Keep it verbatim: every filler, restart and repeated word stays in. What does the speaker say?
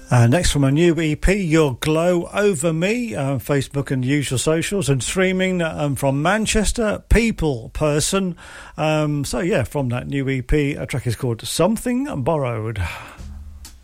Uh, next from a new E P, Your Glow Over Me, uh, Facebook and usual socials, and streaming um, from Manchester, People Person. Um, so yeah, from that new E P, a track is called Something Borrowed.